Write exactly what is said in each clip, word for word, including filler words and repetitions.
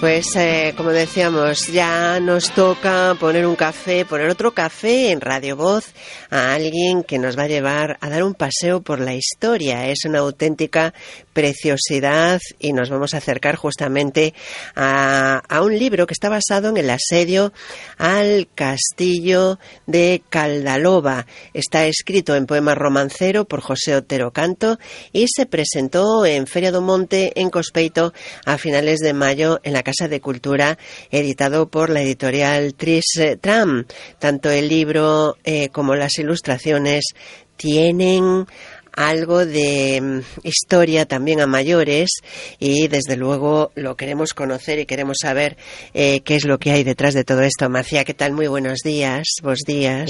Pues eh, como decíamos, ya nos toca poner un café, poner otro café en Radio Voz a alguien que nos va a llevar a dar un paseo por la historia. Es una auténtica preciosidad y nos vamos a acercar justamente a, a un libro que está basado en el asedio al castillo de Caldaloba. Está escrito en poema romancero por José Otero Canto y se presentó en Feria do Monte en Cospeito a finales de mayo en la Casa de Cultura, editado por la editorial Tris Tram. Tanto el libro eh, como las ilustraciones tienen algo de um, historia también a mayores y desde luego lo queremos conocer y queremos saber eh, qué es lo que hay detrás de todo esto. Macía, ¿qué tal? Muy buenos días. Bos días.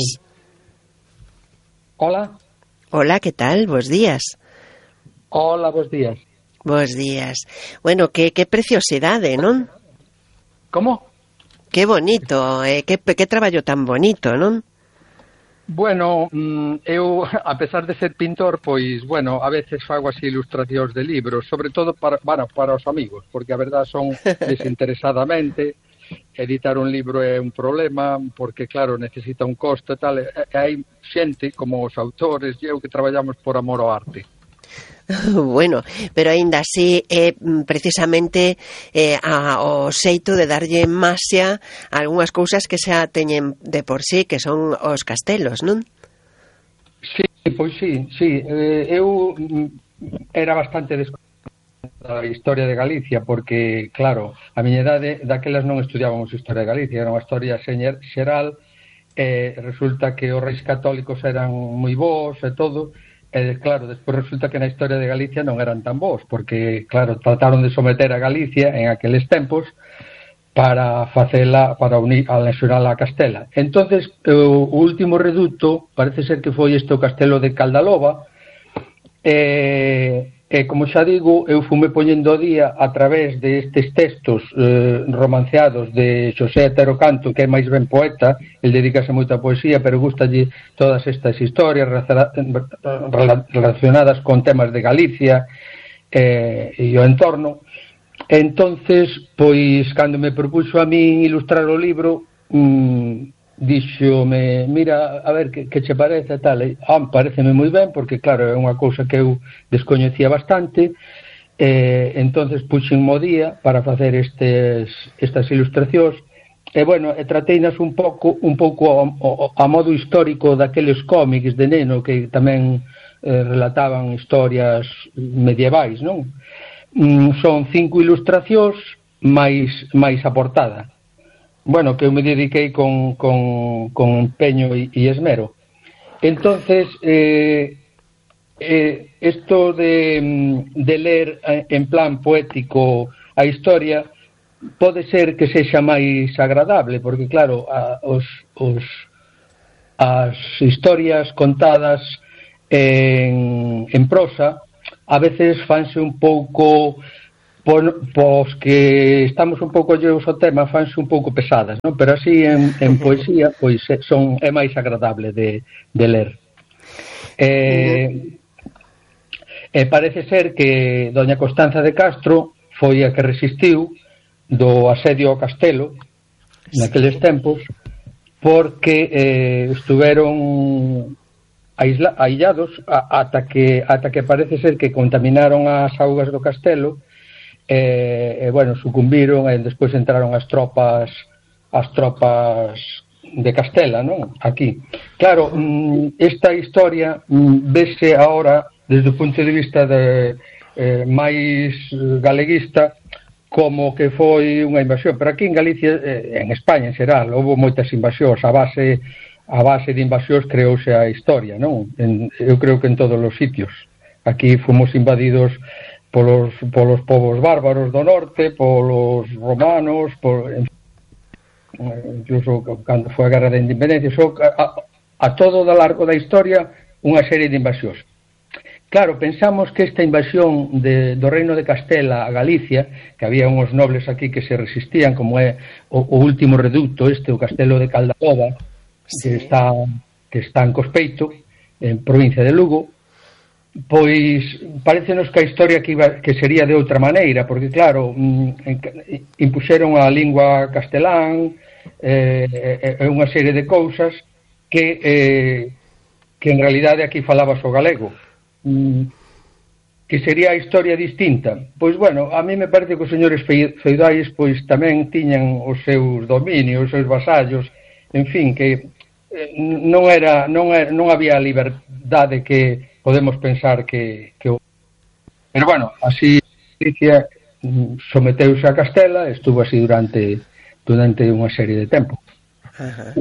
Hola. Hola, ¿qué tal? Bos días. Hola, bos días. Bos días. Bueno, que, que preciosidade, non? Como? Que bonito, eh, que, que traballo tan bonito, non? Bueno, eu, a pesar de ser pintor, pois, bueno, a veces fago así ilustracións de libros, sobre todo para, bueno, para os amigos, porque a verdad son desinteresadamente. Editar un libro é un problema, porque, claro, necesita un costo e tal, e hai xente, como os autores e eu, que traballamos por amor ao arte. Bueno, pero aínda así é eh, precisamente eh, a, o xeito de darlle maxia a algunhas cousas que xa teñen de por sí, que son os castelos, non? Sí, pois sí, sí. Eh, eu era bastante desconhecida da historia de Galicia, porque, claro, a miña idade daquelas non estudiábamos historia de Galicia, era unha historia xeral, e resulta que os reis católicos eran moi bons e todo. E, claro, despois resulta que na historia de Galicia non eran tan bons, porque, claro, trataron de someter a Galicia en aqueles tempos para facela, para unir, anexionala a Castela. Entonces, o último reduto parece ser que foi este o castelo de Caldaloba, e, e como xa digo, eu fume poñendo o día a través de estes textos eh, romanceados de Xosé Otero Canto, que é máis ben poeta, el dedícase moito a poesía, pero gustalle todas estas historias relacionadas con temas de Galicia eh, e o entorno. Entonces, pois, cando me propuxo a min ilustrar o libro, mmm, díxome, mira, a ver, que, que che parece tal, e, ah, pareceme moi ben, porque claro, é unha cousa que eu descoñecía bastante, eh, entonces puxen mo día para facer estes, estas ilustracións, e bueno, e trateinas un pouco un pouco a, a, a modo histórico daqueles cómics de neno que tamén eh, relataban historias medievais, non? Mm, son cinco ilustracións máis, máis a portada. Bueno, que eu me dediquei con, con, con empeño e, e esmero. Entonces, eh, eh, esto de, de ler en plan poético a historia pode ser que sexa máis agradable, porque, claro, a, os, os, as historias contadas en, en prosa a veces fanse un pouco... Pois que estamos un pouco lleos ao tema, fanse un pouco pesadas, non? Pero así en, en poesía pois son, é máis agradable de, de ler. E, e parece ser que doña Constanza de Castro foi a que resistiu do asedio ao castelo naqueles tempos, porque eh, estuveron aisla, aillados a, ata, que, ata que parece ser que contaminaron as augas do castelo. E, e bueno, sucumbiron e despois entraron as tropas as tropas de Castela, non? Aquí. Claro, esta historia vese agora desde o punto de vista de, eh, máis galeguista como que foi unha invasión, pero aquí en Galicia, eh, en España en xeral, houve moitas invasións, a base a base de invasións creouse a historia, non? En, eu creo que en todos os sitios. Aquí fomos invadidos polos, polos povos bárbaros do norte, polos romanos, por, incluso cando foi a Guerra de Independencia, so, a, a todo o largo da historia unha serie de invasións. Claro, pensamos que esta invasión de, do Reino de Castela a Galicia, que había uns nobles aquí que se resistían, como é o, o último reducto este, o castelo de Caldaloba, sí, que está, que está en Cospeito, en provincia de Lugo, pois parecenos que a historia que, iba, que sería de outra maneira, porque claro, impuxeron a lingua castelán e eh, unha serie de cousas que eh, que en realidade aquí falabas o galego, que sería a historia distinta. Pois bueno, a mí me parece que os señores feudais pois tamén tiñan os seus dominios, os seus vasallos, en fin, que non era non era, non había liberdade que podemos pensar que, que... Pero bueno, así Galicia someteuse a Castela e estuvo así durante durante unha serie de tempo. Ajá.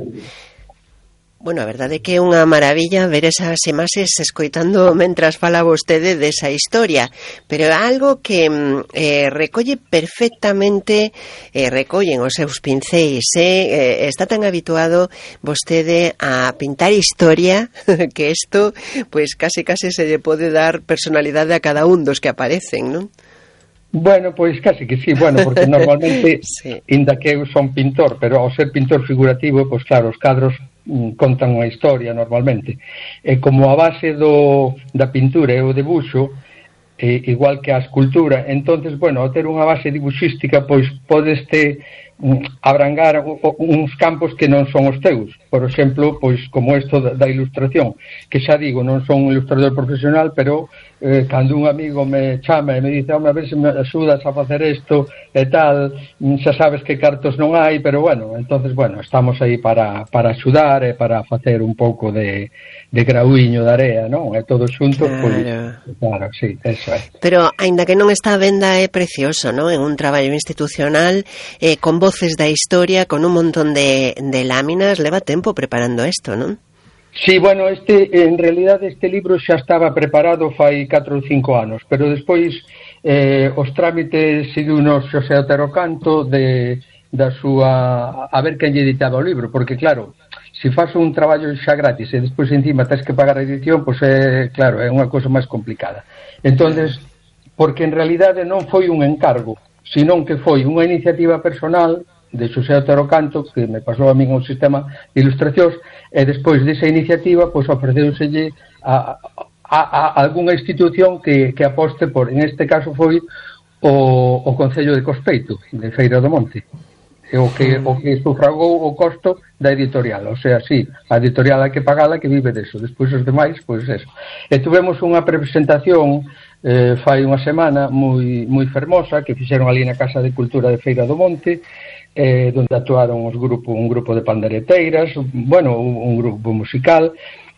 Bueno, a verdade é que é unha maravilla ver esas imaxes escoitando mentras fala vostede desa historia, pero é algo que eh, recolle perfectamente, eh, recollen os seus pincéis, eh, está tan habituado vostede a pintar historia que isto, pois case case se lle pode dar personalidade a cada un dos que aparecen, non? Bueno, pois casi que sí, bueno, porque normalmente, sí. Inda que eu son pintor, pero ao ser pintor figurativo, pois claro, os cadros contan unha historia normalmente, e como a base do, da pintura é o debuxo, e, igual que a escultura, entonces, bueno, ao ter unha base dibuxística, pois podeste um, abrangar o, o, uns campos que non son os teus, por exemplo, pois como isto da, da ilustración, que xa digo, non son un ilustrador profesional, pero eh, cando un amigo me chama e me dice, home, a ver se me axudas a facer isto e tal, xa sabes que cartos non hai, pero bueno, entonces, bueno, estamos aí para, para axudar e para facer un pouco de, de grauiño de area, non? E todos xuntos, claro. Pois, claro, sí, eso é. Pero, aínda que non está a venda, é precioso, non? En un traballo institucional, eh, con voces da historia, con un montón de, de láminas, leva tempo preparando isto, non? Sí, bueno, este, en realidad este libro xa estaba preparado fai catro ou cinco anos, pero despois eh, os trámites seguiunos Xosé Otero Canto de, da súa, a ver quen lle editaba o libro, porque claro, se faz un traballo xa gratis e despois encima tens que pagar a edición, pois é, claro, é unha cousa máis complicada. Entonces, porque en realidade non foi un encargo, senón que foi unha iniciativa personal de Xosé Otero Canto, que me pasou a min un sistema de ilustracións, e despois desa iniciativa, pois ofreceuselle a, a, a algunha institución que, que aposte por, en este caso foi o, o Concello de Cospeito, de Feira do Monte, e o que, o que sufragou o costo da editorial, o sea, sí, a editorial hai que pagala, que vive deso, despois os demais, pois eso. E tuvemos unha presentación eh, fai unha semana moi, moi fermosa, que fixeron ali na Casa de Cultura de Feira do Monte, eh, donde actuaron os grupo, un grupo de pandereteiras, bueno, un, un grupo musical,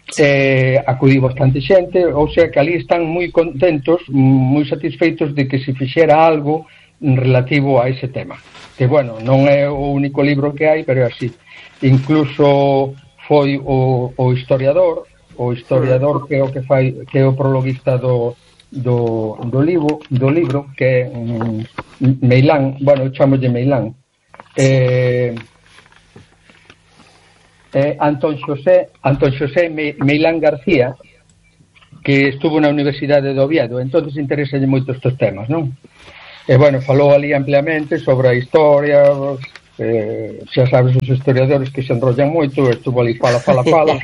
eh, acudí bastante xente, ou sea que ali están moi contentos, moi satisfeitos de que se fixera algo relativo a ese tema, que bueno, non é o único libro que hai, pero é así. Incluso foi o, o historiador, o historiador que é o que fai, que é o prologuista do do, do libro, do libro que é um, Meilán, bueno, eu chamo de Meilán. Eh, eh, Antón Xosé Antón Xosé Meilán García, que estuvo na Universidade de Oviedo, entonces interesalle moito estes temas, non? E bueno, falou ali ampliamente sobre a historia, eh, xa sabes os historiadores que se enrollan moito, estuvo ali fala, fala, fala.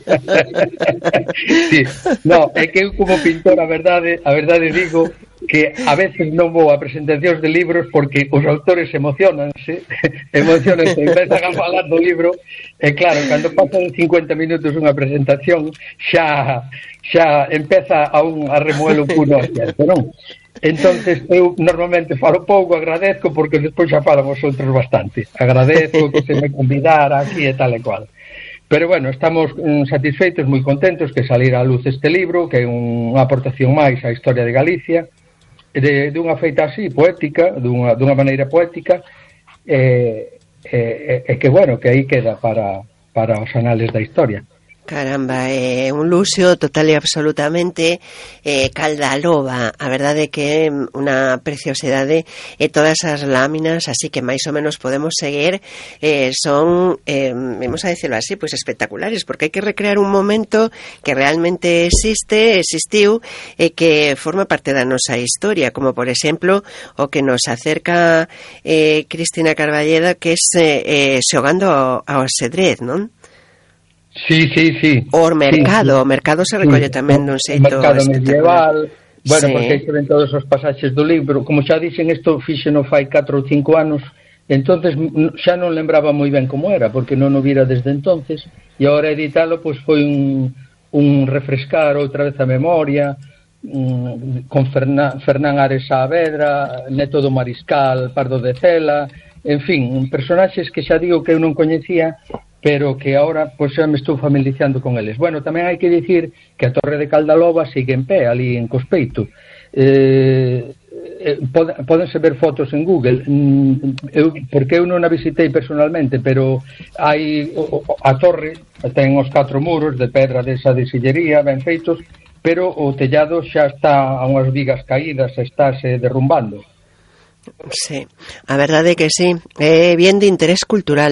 Sí, no, é que eu como pintor, a verdade, a verdade digo que a veces non vou a presentacións de libros porque os autores emocionanse, emocionanse, empezan a falar do libro, e claro, cando pasan cincuenta minutos unha presentación, xa xa empeza a un a remoer un puno cierto, non? Entonces eu normalmente falo pouco, agradezco, porque despois xa falan os outros bastante. Agradezco que se me convidara aquí e tal e cual. Pero bueno, estamos mm, satisfeitos, moi contentos que salira a luz este libro, que é unha aportación máis á historia de Galicia, de, de unha feita así, poética, dunha, dunha maneira poética, e, e, e que bueno, que aí queda para, para os anales da historia. Caramba, é eh, un luxo total e absolutamente, eh, Caldaloba, a verdade que é unha preciosidade, e todas as láminas, así que máis ou menos podemos seguir, eh, son, eh, vamos a decirlo así, pues espectaculares, porque hai que recrear un momento que realmente existe, existiu, e que forma parte da nosa historia, como por exemplo o que nos acerca eh, Cristina Carballeda, que é eh, xogando ao, ao xadrez, non? Sí, sí, sí. O mercado, sí, sí. o mercado se recolle sí. tamén dun xeito mercado medieval. Bueno, sí. porque aí se ven todos os pasaxes do libro. Como xa dixen, isto fixeno fai catro ou cinco anos, entonces xa non lembraba moi ben como era, porque non o vira desde entonces, e agora editalo pois foi un, un refrescar outra vez a memoria, um, con Fernán, Fernán Ares Saavedra, neto do Mariscal, Pardo de Cela, en fin, personaxes que xa digo que eu non coñecía, pero que agora pois xa me estou familiarizando con eles. Bueno, tamén hai que dicir que a Torre de Caldaloba sigue en pé, ali en Cospeito. Eh, eh, Pódense ver fotos en Google, eu, porque eu non a visitei personalmente, pero hai a torre, ten os catro muros de pedra desa de sillería, ben feitos, pero o tellado xa está a unhas vigas caídas, estáse derrumbando. Sí, a verdade é que sí, é bien de interés cultural,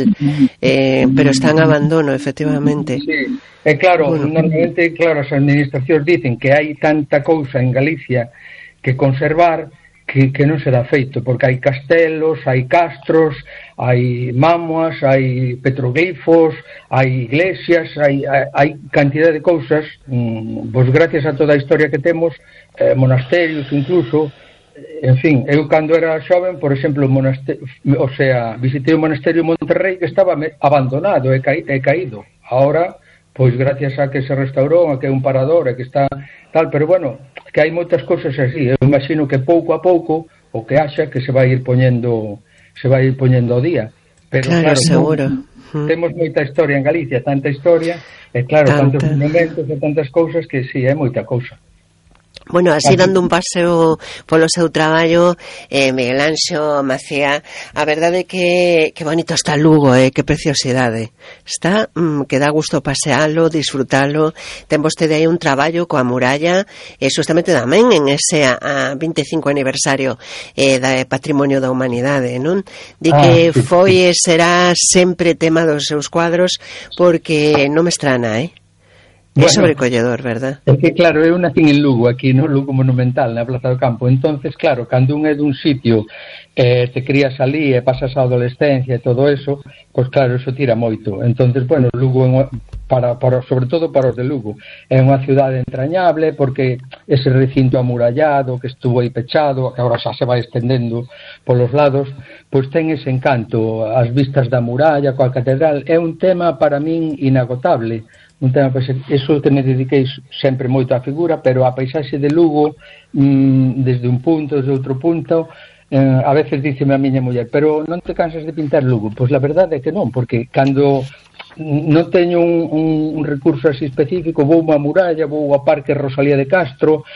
eh, pero está en abandono, efectivamente. Sí, é claro, bueno. Normalmente, claro, as administracións dicen que hai tanta cousa en Galicia que conservar que, que non se dá feito, porque hai castelos, hai castros, hai mamuas, hai petroglifos, hai iglesias, hai, hai, hai cantidad de cousas, mm, pois gracias a toda a historia que temos, eh, monasterios incluso. En fin, eu cando era xoven, por exemplo, monaster... o sea, visitei o monasterio de Monterrey que estaba abandonado e, ca... e caído. Ahora, pois gracias a que se restaurou, a que é un parador, e que está tal, pero bueno, que hai moitas cousas así. Eu imagino que pouco a pouco o que haxa que se vai ir poñendo se vai ir poñendo ao día. Pero claro, claro, seguro. No, temos moita historia en Galicia, tanta historia, e claro, Tanta. tantos monumentos e tantas cousas que si, sí, é moita cousa. Bueno, así dando un paseo polo seu traballo, eh, Miguel Anxo Macía, a verdade é que, que bonito está Lugo, eh, que preciosidade. Está, mm, que dá gusto pasealo, disfrutalo. Ten vostede aí un traballo coa muralla, e eh, justamente tamén en ese a, a vinte e cinco aniversario eh, da Patrimonio da Humanidade, non? Di que ah, sí, foi e será sempre tema dos seus cuadros, porque non me estrana, eh? É bueno, sobrecolledor, verdad? É que, claro, eu nací en Lugo, aquí no Lugo Monumental, na Plaza do Campo. Entonces, claro, cando un é dun sitio, eh, te crías ali e pasas a adolescencia e todo eso, pois claro, eso tira moito. Entonces, bueno, Lugo, para, para, sobre todo para os de Lugo, é unha cidade entrañable, porque ese recinto amurallado que estuvo aí pechado, que agora xa se vai estendendo polos lados, pois ten ese encanto. As vistas da muralla, coa catedral, é un tema para min inagotable. Un tema, pois, eso que me dediquei sempre moito á figura, pero a paisaxe de Lugo, mmm, desde un punto, desde outro punto, eh, a veces díceme a miña muller, pero non te cansas de pintar Lugo? Pois la verdade é que non, porque cando non teño un, un, un recurso así específico, vou a muralla, vou ao Parque Rosalía de Castro,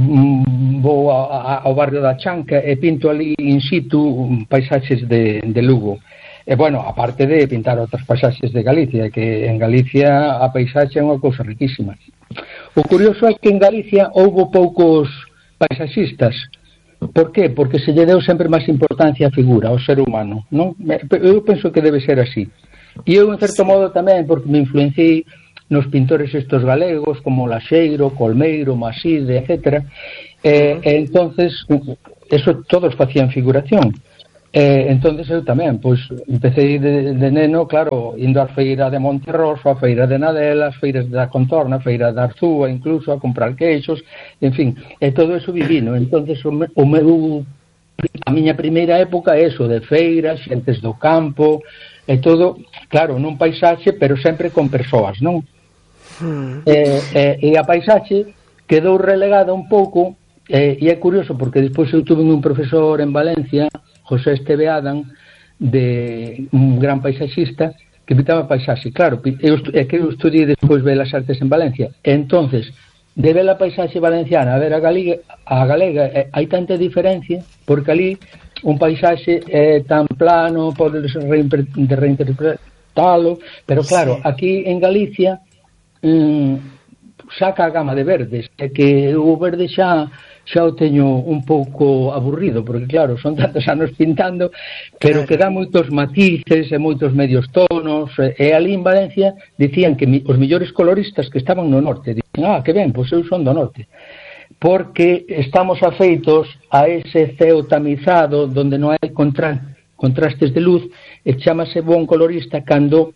mmm, vou a, a, ao barrio da Chanca e pinto ali in situ paisaxes de, de Lugo. E, bueno, aparte de pintar outras paisaxes de Galicia, que en Galicia a paisaxe é unha cousa riquísima. O curioso é que en Galicia houbo poucos paisaxistas. Por qué? Porque se lle deu sempre máis importancia á figura, ao ser humano, non? Eu penso que debe ser así. E eu, en certo modo, tamén, porque me influenciei nos pintores estos galegos, como Laxeiro, Colmeiro, Maside, etcétera. E, e entonces, eso todos facían figuración. Eh, entonces eu tamén, pois empecé de, de neno, claro, indo á feira de Monterroso, á feira de Nadela, as feiras da Contorna, a feira da Arzúa, incluso a comprar queixos, en fin, e todo eso vivino. Entonces o, me, o meu, a miña primeira época é eso, de feiras, xentes do campo, e todo, claro, nun paisaxe, pero sempre con persoas, non? Mm. E, e, e a paisaxe quedou relegada un pouco, e, e é curioso, porque despois eu tuve un profesor en Valencia, José Esteve Adam, de un gran paisaxista, que pintaba paisaxe. Claro, eu, é que eu estudiei despois Belas Artes en Valencia. E entonces, de ver a paisaxe valenciana a ver a galega, a galega eh, hai tanta diferencia, porque ali un paisaxe é tan plano, podes de reinterpretalo, pero claro, sí. Aquí en Galicia mmm, saca a gama de verdes, é que o verde xa xa o teño un pouco aburrido, porque claro, son tantos anos pintando, pero que dá moitos matices e moitos medios tonos, e ali en Valencia dicían que os mellores coloristas que estaban no norte, dicen, ah, que ben, pois eu son do norte, porque estamos afeitos a ese ceo tamizado, donde non hai contra, contrastes de luz, e chámase bon colorista cando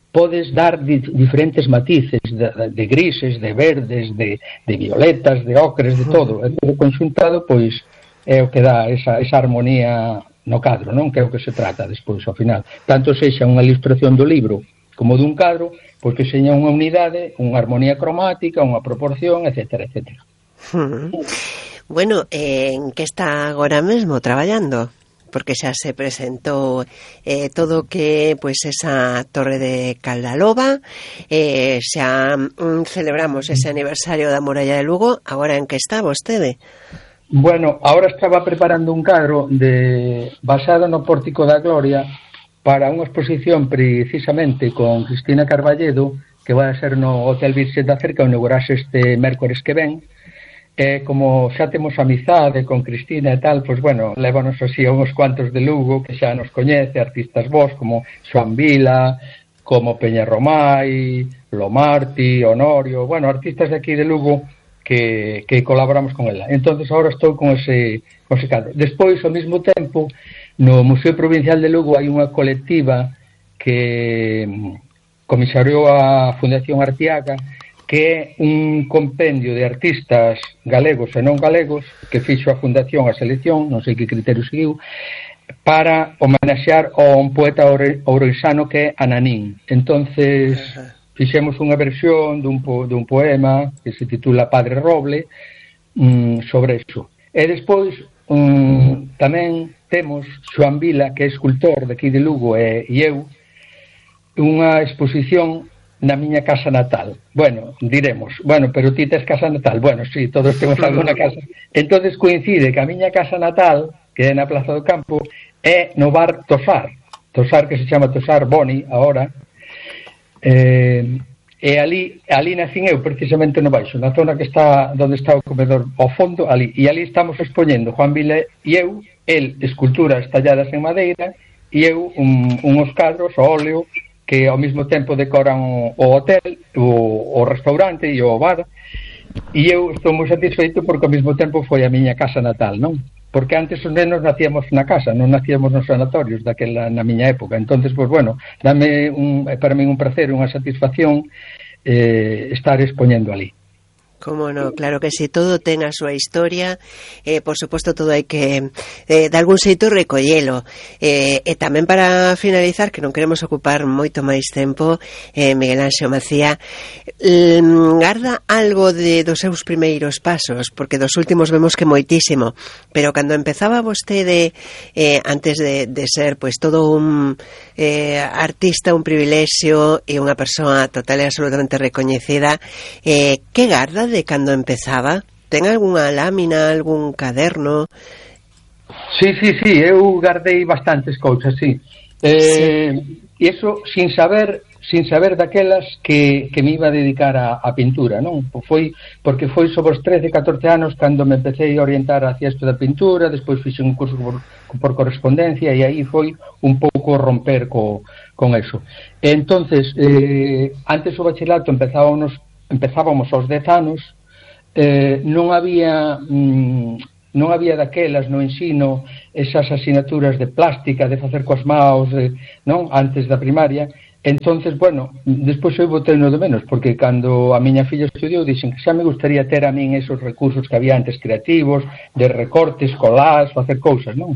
podes dar di, diferentes matices de, de grises, de verdes, de, de violetas, de ocres, de todo. E todo conxuntado, pois, é o que dá esa, esa armonía no cadro, non? Que é o que se trata despois, ao final. Tanto sexa unha ilustración do libro como dun cadro, pois que seña unha unidade, unha armonía cromática, unha proporción, etcétera, etcétera. Hmm. Bueno, en que está agora mesmo traballando? Porque xa se presentou eh, todo que pois esa Torre de Caldaloba, eh, xa mm, celebramos ese aniversario da Muralla de Lugo. Agora en que está vostede? Bueno, ahora estaba preparando un cadro de basado no Pórtico da Gloria para unha exposición precisamente con Cristina Carballedo, que vai a ser no Hotel Virxe da Cerca, onde inaugurase este mércores que ven. E como xa temos amizade con Cristina e tal, pois bueno, lévanos así a uns cuantos de Lugo que xa nos coñece, artistas vos como Xoan Vila, como Peña Romai, Lomarti, Honorio, bueno, artistas de aquí de Lugo que, que colaboramos con ela. Entonces agora estou con ese, con ese cadro. Despois, ao mesmo tempo, no Museo Provincial de Lugo hai unha colectiva que comisariou a Fundación Arteaga, que é un compendio de artistas galegos e non galegos que fixo a Fundación a selección, non sei que criterio seguiu, para homenaxear a un poeta ourensáno que é Ananín. Entonces fixemos unha versión dun, po, dun poema que se titula Padre Roble, mm, sobre iso. E despois mm, tamén temos Xoan Vila, que é escultor de aquí de Lugo, e, e eu, unha exposición na miña casa natal. Bueno, diremos, bueno, pero ti tes casa natal. Bueno, sí, todos temos alguna casa. Entonces coincide que a miña casa natal, que é na Plaza do Campo, é no bar Tosar. Tosar, que se chama Tosar Boni, ahora. Eh, e ali, ali nacín eu, precisamente no baixo, na zona que está, onde está o comedor, ao fondo, ali. E ali estamos expoñendo Xoan Vila e eu, el, esculturas talladas en madeira, e eu, un, unhos cadros, o óleo, que ao mesmo tempo decoran o, o hotel, o, o restaurante e o bar, e eu estou moi satisfeito porque ao mesmo tempo foi a miña casa natal, non? Porque antes os nenos nacíamos na casa, non nacíamos nos sanatorios daquela na miña época. Entonces, pois bueno, dame un, para mí un placer, unha satisfacción eh, estar expoñendo ali. Como no, claro que si, todo ten a súa historia, eh, por suposto todo hai que eh, de algún xeito recollelo, eh, e tamén para finalizar, que non queremos ocupar moito máis tempo, eh, Miguel Anxo Macía, eh, garda algo de dos seus primeiros pasos, porque dos últimos vemos que moitísimo, pero cando empezaba vostede, eh, antes de, de ser pois todo un eh, artista, un privilexio e unha persoa total e absolutamente recoñecida, eh, que garda de cando empezaba? Ten algunha lámina, algún caderno? Sí, sí, sí, eu guardei bastantes cousas, sí. Eh, sí. E iso sin saber, sin saber daquelas que, que me iba a dedicar a, a pintura, non? Foi porque foi sobre os trece, catorce anos cando me empecé a orientar hacia isto da pintura, despois fixe un curso por, por correspondencia e aí foi un pouco romper co, con eso. E entonces, eh, antes o bachillerato empezábamos empezábamos aos dez anos, eh, non había mm, non había daquelas no ensino esas asignaturas de plástica, de facer coas maus, de, non, antes da primaria. Entonces, bueno, despois eu botei no de menos, porque cando a miña filla estudiou dixen que xa me gustaría ter a min esos recursos que había antes creativos, de recortes, colás, facer cousas, non?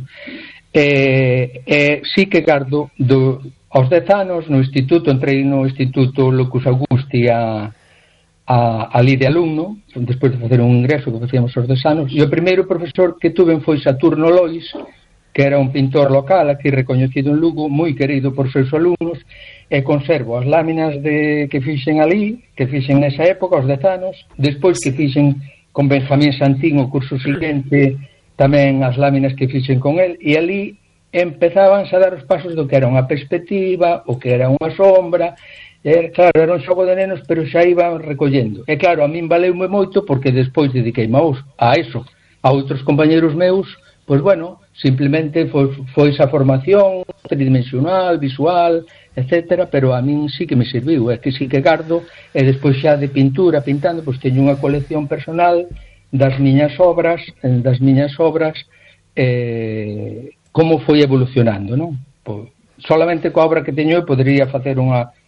Eh, eh, sí que gardo do, aos dez anos no instituto, entrei no instituto Locus Augusti a A, ali de alumno, despois de facer un ingreso que facíamos aos dez anos, e o primeiro profesor que tuven foi Saturno Lois, que era un pintor local aquí recoñecido en Lugo, moi querido por seus alumnos, e conservo as láminas de, que fixen ali, que fixen nesa época, aos dez anos, despois que fixen con Benjamín Santín o curso seguinte, tamén as láminas que fixen con el, e ali empezaban a dar os pasos do que era unha perspectiva, o que era unha sombra. E, claro, era un xogo de nenos, pero xa iban recollendo. E claro, a min valeume moito porque despois dediqueime a eso. A outros compañeros meus, pois bueno, simplemente foi, foi esa formación tridimensional, visual, etcétera, pero a min sí que me serviu, é que sí que gardo, e despois xa de pintura, pintando, pois teño unha colección personal das miñas obras, das miñas obras, eh, como foi evolucionando, non? Pois, solamente coa obra que teño eu podería facer unha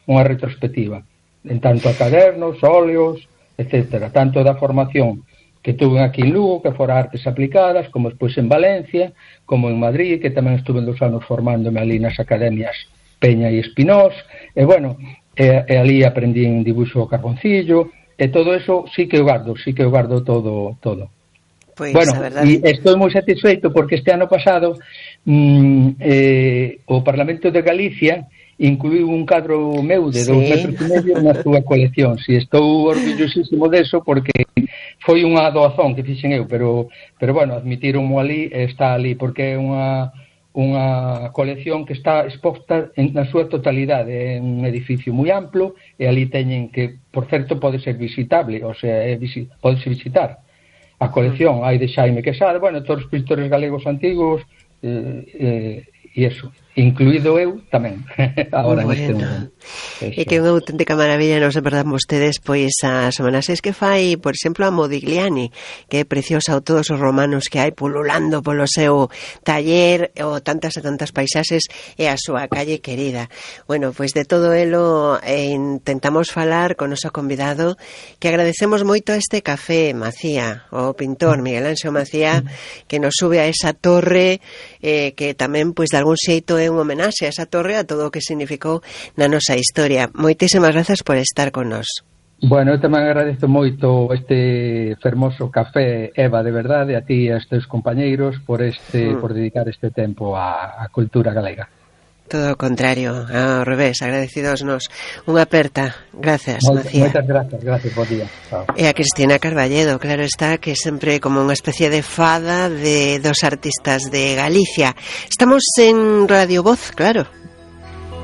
unha retrospectiva, en tanto a cadernos, óleos, etcétera, tanto da formación que tuve aquí en Lugo, que fora artes aplicadas, como despois en Valencia, como en Madrid, que tamén estuve dos anos formándome ali nas academias Peña e Espinós, e bueno, e, e ali aprendí en dibuixo o carboncillo, e todo eso sí que eu guardo, sí que eu guardo todo, todo. Pues, bueno, e estou moi satisfeito porque este ano pasado mmm, eh, o Parlamento de Galicia incluiu un cadro meu de sí. dous metros e medio na súa colección. Si estou orgullosísimo deso porque foi unha doazón que fixen eu, pero pero bueno, admitironmo ali, está ali porque é unha unha colección que está exposta en, na súa totalidade, é un edificio moi amplo e ali teñen que, por certo, pode ser visitable, o sea, é visi, pode ser visitar a colección, hai de Xaime Quesada, bueno, todos os pintores galegos antigos eh, eh, e eso, incluído eu tamén agora bueno. neste momento. E que é unha auténtica maravilla, non se perdan vostedes pois a Semana seis que fai, por exemplo, a Modigliani, que é preciosa, o todos os romanos que hai pululando polo seu taller, o tantas e tantas paisaxes e a súa calle querida. Bueno, pois de todo elo eh, intentamos falar con o noso convidado, que agradecemos moito a este café Macía, o pintor Miguel Anxo Macía, que nos sube a esa torre eh, que tamén, pois de algún xeito é un homenaxe a esa torre, a todo o que significou na nosa historia. Moitísimas grazas por estar con nós. Bueno, eu tamén agradezo moito este fermoso café, Eva, de verdade, a ti e a estes compañeiros por este mm. por dedicar este tempo á, á cultura galega. Todo o contrario, ao revés, agradecidos nos. Unha aperta, gracias, Macía. Moitas gracias, gracias, bo día. Chao. E a Cristina Carballedo, claro está, que é sempre como unha especie de fada de dos artistas de Galicia. Estamos en Radio Voz, claro,